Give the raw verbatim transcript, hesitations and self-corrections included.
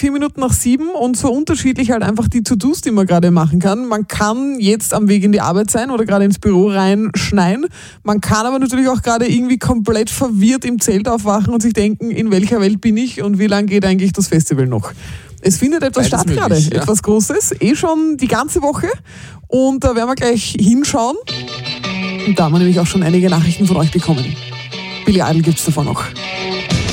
vier Minuten nach sieben und so unterschiedlich halt einfach die To-Dos, die man gerade machen kann. Man kann jetzt am Weg in die Arbeit sein oder gerade ins Büro reinschneien. Man kann aber natürlich auch gerade irgendwie komplett verwirrt im Zelt aufwachen und sich denken, in welcher Welt bin ich und wie lange geht eigentlich das Festival noch? Es findet etwas Beides statt möglich, gerade, ja. etwas Großes, eh schon die ganze Woche und da werden wir gleich hinschauen. Und da haben wir nämlich auch schon einige Nachrichten von euch bekommen. Billy Idol gibt's davon noch.